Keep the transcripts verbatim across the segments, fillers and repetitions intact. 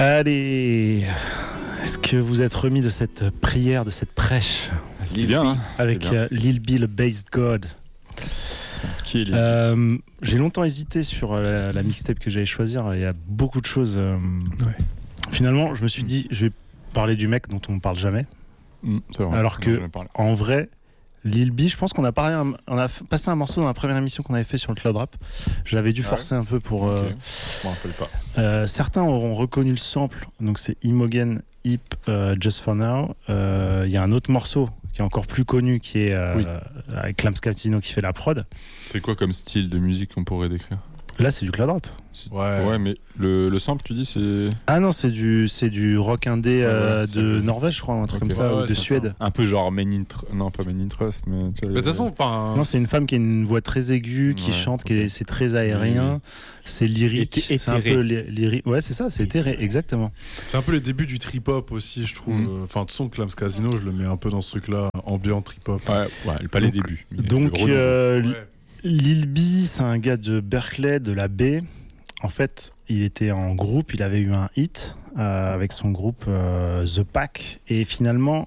Allez, est-ce que vous êtes remis de cette prière, de cette prêche ah, C'était bien, hein avec bien. Euh, Lil B, le Based God. Qui est Lil euh, J'ai longtemps hésité sur la, la mixtape que j'allais choisir. Il y a beaucoup de choses. Euh, ouais. Finalement, je me suis dit, je vais parler du mec dont on ne parle jamais. Mmh, c'est vrai. Alors que, en vrai, Lil B, je pense qu'on a, parlé un, on a passé un morceau dans la première émission qu'on avait fait sur le Cloud Rap. J'avais dû ah forcer ouais. un peu pour. Okay. Euh, je m'en rappelle pas. Euh, certains auront reconnu le sample, donc c'est Imogen Hip uh, Just For Now. Il euh, y a un autre morceau qui est encore plus connu qui est euh, oui. avec Clams Casino qui fait la prod. C'est quoi comme style de musique qu'on pourrait décrire ? Là, c'est du cloud rap. Ouais, ouais mais le, le sample, tu dis, c'est. Ah non, c'est du, c'est du rock indé euh, ouais, de Norvège, je crois, un truc okay. comme ça, ouais, ou de Suède. Ça. Un peu genre Men in Tr... Non, pas Men in Trust, mais. De toute façon, enfin. Non, c'est une femme qui a une voix très aiguë, qui ouais, chante, okay. qui est, c'est très aérien, mmh. c'est lyrique. Éthéré. C'est un peu lyrique. Ouais, c'est ça, c'est éthéré, exactement. C'est un peu les débuts du trip-hop aussi, je trouve. Mmh. Enfin, de toute façon, Clams Casino, je le mets un peu dans ce truc-là, ambiant trip-hop. Ouais, ouais pas donc, les débuts. Donc, euh, ouais. Lil B, c'est un gars de Berkeley, de la baie. En fait, il était en groupe, il avait eu un hit euh, avec son groupe euh, The Pack. Et finalement,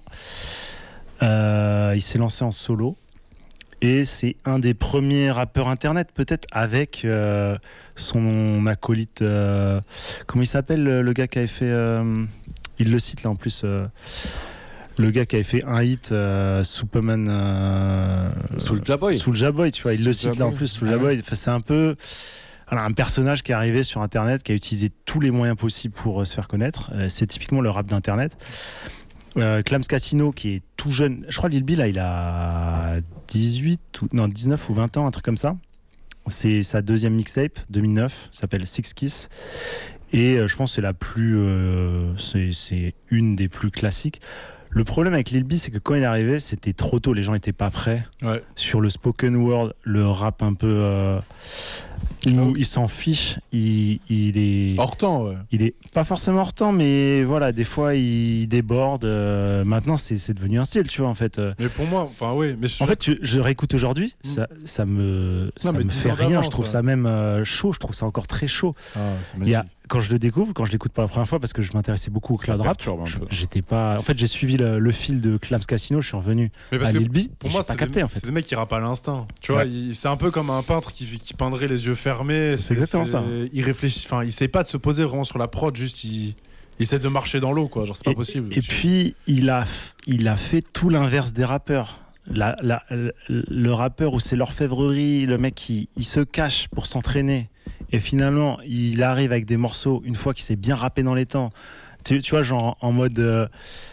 euh, il s'est lancé en solo. Et c'est un des premiers rappeurs internet, peut-être, avec euh, son acolyte. Euh, comment il s'appelle, le gars qui avait fait. Euh, il le cite là en plus. Euh, le gars qui avait fait un hit, euh, Superman. Euh, Soulja Boy. Soulja Boy, tu vois, il Soulja le cite Boy. Là en plus, Soulja ah Boy. Enfin, c'est un peu. Alors, un personnage qui est arrivé sur Internet, qui a utilisé tous les moyens possibles pour euh, se faire connaître. Euh, c'est typiquement le rap d'Internet. Euh, Clams Casino, qui est tout jeune. Je crois que Lil B, là, il a dix-huit, ou, non, dix-neuf ou vingt ans, un truc comme ça. C'est sa deuxième mixtape, deux mille neuf, s'appelle Six Kiss. Et euh, je pense que c'est la plus... Euh, c'est, c'est une des plus classiques. Le problème avec Lil B, c'est que quand il est arrivé, c'était trop tôt. Les gens n'étaient pas prêts. Ouais. Sur le spoken word, le rap un peu... Euh, où il s'en fiche, il, il est hors temps, ouais. Il est pas forcément hors temps, mais voilà, des fois il déborde. Euh, maintenant, c'est, c'est devenu un style, tu vois, en fait. Mais pour moi, enfin oui, mais je... en fait, tu, je réécoute aujourd'hui, mmh. ça, ça me, ça non, me fait rien. Je trouve ça même euh, chaud. Je trouve ça encore très chaud. Ah, c'est il y a, quand je le découvre, quand je l'écoute pour la première fois, parce que je m'intéressais beaucoup au cloud rap, j'étais pas. En fait, j'ai suivi le, le fil de Clams Casino. Je suis revenu à Lil B. Pour moi, pas capté des, en fait. C'est des mecs qui rappent à l'instinct. Tu vois, il, c'est un peu comme un peintre qui, qui peindrait les yeux fermés. C'est, c'est exactement c'est, ça. Il réfléchit, enfin, il sait pas de se poser vraiment sur la prod, juste il, il essaie de marcher dans l'eau, quoi. Genre, c'est pas et, possible. Et puis, il a, il a fait tout l'inverse des rappeurs. La, la, le, le rappeur où c'est l'orfèvrerie, le mec qui il se cache pour s'entraîner. Et finalement, il arrive avec des morceaux, une fois qu'il s'est bien rappé dans les temps. Tu, tu vois, genre en mode. Euh...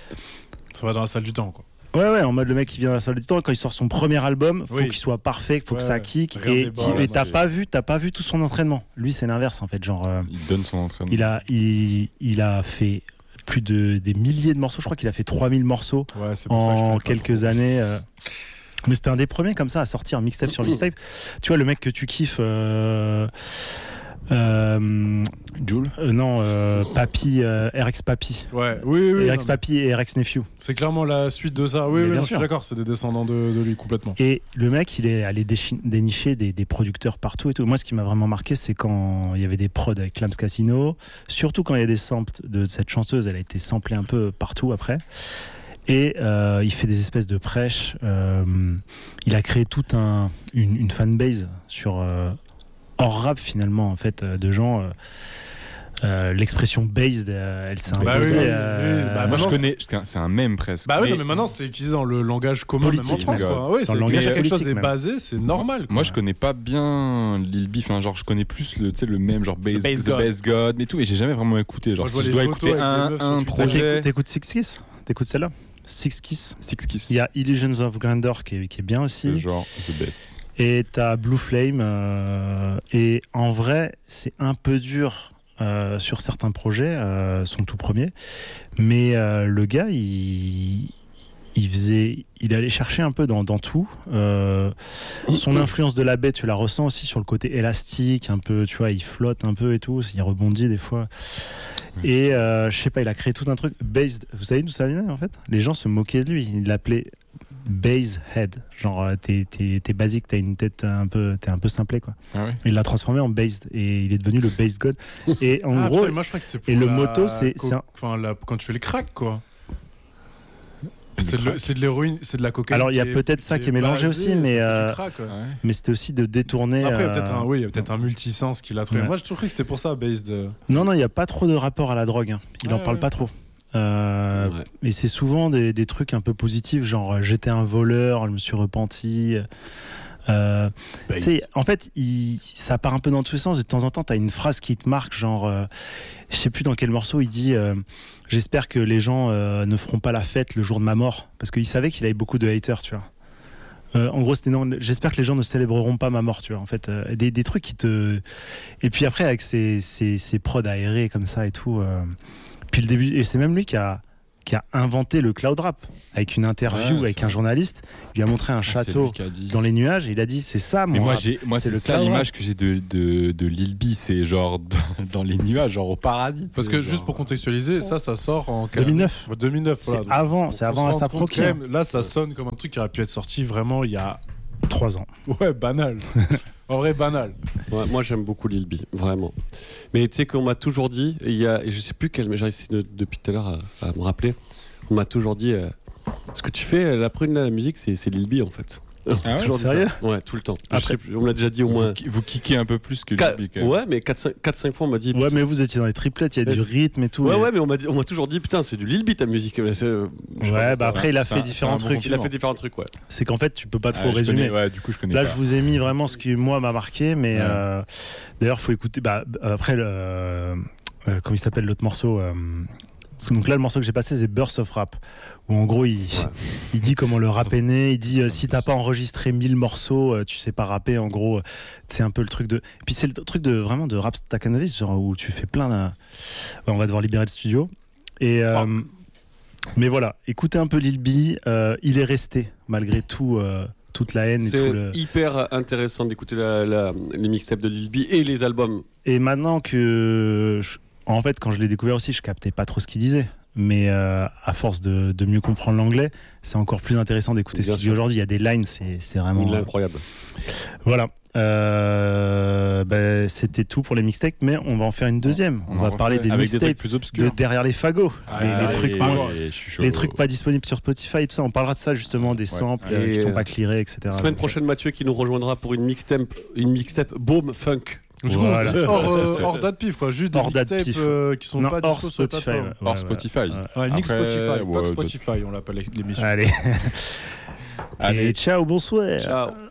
Ça va dans la salle du temps, quoi. Ouais, ouais, en mode le mec qui vient dans la salle du temps, quand il sort son premier album, faut oui. qu'il soit parfait, faut ouais, que ça kick. Et, et, et t'as pas vu, t'as pas vu tout son entraînement. Lui, c'est l'inverse, en fait. Genre, euh, il donne son entraînement. Il a, il, il a fait plus de des milliers de morceaux. Je crois qu'il a fait trois mille morceaux ouais, c'est pour en ça que quelques années. Euh... Mais c'était un des premiers comme ça à sortir mixtape sur mixtape. Tu vois, le mec que tu kiffes. Euh... Euh, Jul euh, non, euh, Papy, euh, R X Papy. Ouais, oui, oui. R X Papy et R X Nephew. C'est clairement la suite de ça. Oui, oui, non, je suis d'accord, c'est des descendants de, de lui complètement. Et le mec, il est allé déchi- dénicher des, des producteurs partout et tout. Moi, ce qui m'a vraiment marqué, c'est quand il y avait des prods avec Clams Casino, surtout quand il y a des samples de cette chanteuse, elle a été samplée un peu partout après. Et euh, il fait des espèces de prêches. Euh, il a créé toute un, une, une fanbase sur. Euh, hors rap finalement en fait euh, de gens euh, euh, l'expression based euh, elle s'est bah imposée oui, oui, euh, oui. Bah, moi je connais c'est, c'est un mème presque bah oui mais... non mais maintenant c'est utilisé dans le langage commun politique, même en France quoi. Oui, dans le langage quelque politique chose est basé c'est normal quoi. Moi je connais pas bien Lil B, enfin genre je connais plus le tu sais le même genre base, base the base god mais tout et j'ai jamais vraiment écouté genre moi, si je dois écouter un, un projet t'écoutes Six Kiss t'écoutes celle-là Six Kiss. Six Kiss. Il y a Illusions of Grandeur qui est, qui est bien aussi. C'est genre the best. Et t'as Blue Flame. Euh, et en vrai, c'est un peu dur euh, sur certains projets, euh, son tout premier. Mais euh, le gars, il, il faisait, il allait chercher un peu dans, dans tout. Euh, son influence de la baie, tu la ressens aussi sur le côté élastique, un peu, tu vois, il flotte un peu et tout. Il rebondit des fois. Et euh, je sais pas, il a créé tout un truc based. Vous savez d'où ça venait en fait ? Les gens se moquaient de lui. Il l'appelait bass head. Genre, euh, t'es, t'es, t'es basique, t'as une tête un peu, t'es un peu simplé, quoi. Ah ouais. Il l'a transformé en bass et il est devenu le bass god. Et en ah, gros, putain, moi, je crois que c'était pour et le la moto, c'est, co- c'est un... enfin, la... quand tu fais le crack, quoi. C'est de, le- c'est de l'héroïne, c'est de la cocaïne. Alors il y a qui est- peut-être ça qui est mélangé basée, aussi, mais ça fait euh, du crack, ouais. Ouais. mais c'était aussi de détourner. Après, il y a euh, peut-être un, oui, il y a peut-être un multisens qui l'a trouvé. Ouais. Moi, je trouve que c'était pour ça, based. Non, non, il n'y a pas trop de rapport à la drogue. Hein. Il Ouais, en parle ouais. pas trop. Euh, Ouais. Mais c'est souvent des, des trucs un peu positifs, genre euh, j'étais un voleur, je me suis repenti. Euh, Bah, tu sais, en fait, il, ça part un peu dans tous les sens. De temps en temps, tu as une phrase qui te marque, genre, euh, je sais plus dans quel morceau, il dit euh, j'espère que les gens euh, ne feront pas la fête le jour de ma mort. Parce qu'il savait qu'il avait beaucoup de haters, tu vois. Euh, en gros, c'était non, j'espère que les gens ne célébreront pas ma mort, tu vois. En fait, euh, des, des trucs qui te. Et puis après, avec ses, ses, ses prods aérés comme ça et tout. Euh... Puis le début, et c'est même lui qui a, qui a inventé le cloud rap avec une interview Ouais, avec c'est un vrai. journaliste. Il lui a montré un Ah, c'est château lui qui a dit. dans les nuages et il a dit c'est ça mon Mais moi, rap. j'ai, moi, C'est c'est, le ça cloud rap. l'image que j'ai de, de, de Lil B, c'est genre dans, dans les nuages, genre au paradis. Parce c'est que genre- juste pour contextualiser, ça, ça sort en deux mille neuf. deux mille neuf, C'est voilà. Donc, avant, pour c'est qu'on avant se à rende sa compte proquée. quand même, là, ça sonne comme un truc qui aurait pu être sorti vraiment il y a. Trois ans. Ouais, banal. En vrai, banal. Ouais, moi j'aime beaucoup Lil B, vraiment. Mais tu sais qu'on m'a toujours dit, il y a, et je sais plus quel, mais j'essaie de, depuis tout à l'heure à, à me rappeler, on m'a toujours dit, euh, ce que tu fais, la prune de la musique, c'est, c'est Lil B en fait. Ah ouais, Toujours dit sérieux ça. Ouais, tout le temps. Je Après- sais plus, on me l'a déjà dit au moins. Vous, vous kickez un peu plus que Qua- Lil B quand même. ouais, mais quatre cinq fois on m'a dit. Ouais, mais vous étiez dans les triplettes, il y a Ouais, du c'est- rythme et tout. Ouais, et- ouais, mais on m'a, dit, on m'a toujours dit, putain, c'est du Lil B ta musique. Mais c'est, euh, je sais Ouais, pas, bah ça- après, il a c'est fait un- différents c'est un bon trucs. il a fait différents trucs, ouais. C'est qu'en fait, tu peux pas Ah, trop je résumer. connais, ouais, du coup, je connais Là, pas. je vous ai mis vraiment ce qui, moi, m'a marqué, mais Ouais. euh, d'ailleurs, faut écouter. Bah, après, le, euh, euh, comment il s'appelle l'autre morceau euh, parce que donc là, le morceau que j'ai passé, c'est Burst of Rap, où en gros, il, il dit comment le rap est né. Il dit euh, si t'as pas enregistré mille morceaux, euh, tu sais pas rapper. En gros, euh, c'est un peu le truc de. Et puis c'est le truc de vraiment de rap Stakhanovich, genre où tu fais plein de. Ouais, on va devoir libérer le studio. Et euh, mais voilà, écoutez un peu Lil B. Euh, il est resté malgré tout. Euh, toute la haine et C'est tout le... hyper intéressant d'écouter la, la, les mixtapes de Lil B et les albums. Et maintenant que, je- en fait, quand je l'ai découvert aussi, je captais pas trop ce qu'il disait. Mais euh, à force de, de mieux comprendre l'anglais, c'est encore plus intéressant d'écouter ce Bien qu'il dit sûr. aujourd'hui. Il y a des lines, c'est, c'est vraiment. Il est incroyable. Voilà. Euh, ben, c'était tout pour les mixtapes, mais on va en faire une deuxième. On, en va refait parler des avec des mixtapes trucs plus obscurs. de derrière les fagots. Ah, les, ah, les oui, trucs oui, pas, oui, je suis chaud. les trucs pas disponibles sur Spotify et tout ça. On parlera de ça justement, des samples Ouais. euh, qui Et, sont euh, pas clearés, et cetera. Semaine Donc, prochaine, Mathieu qui nous rejoindra pour une mixtape, une mixtape Boom Funk. Du coup, Voilà. on se dit hors, euh, Ça, c'est- hors date pif, quoi. Juste des Hors date mixtapes pif. euh, qui sont non, pas hors dispo sur les Spotify. plateformes. ouais, Hors ouais, Spotify. ouais. Ouais, Nick Après, Spotify, ouais, fuck de- Spotify, on l'appelle l'émission. Allez. Allez. Et ciao, bonsoir. Ciao.